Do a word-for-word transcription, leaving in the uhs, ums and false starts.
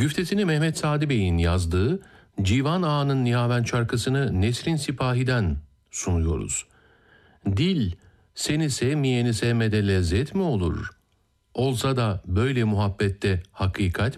Güftesini Mehmet Sadi Bey'in yazdığı Civan Ağa'nın Nihavend şarkısını Nesrin Sipahi'den sunuyoruz. Dil, seni sevmeyeni sevmede lezzet mi olur? Olsa da böyle muhabbette hakikat